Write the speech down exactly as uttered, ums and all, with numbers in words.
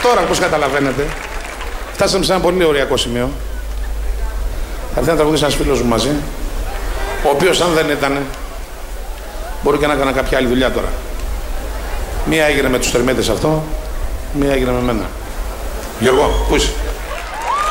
Τώρα, όπως καταλαβαίνετε, φτάσαμε σε ένα πολύ ωριακό σημείο. Θα έρθει να τραγουδήσει ένας φίλος μου μαζί, ο οποίος αν δεν ήταν, μπορεί και να έκανα κάποια άλλη δουλειά τώρα. Μία έγινε με τους θερμέτες αυτό, μία έγινε με μένα. Γιώργο, πού είσαι?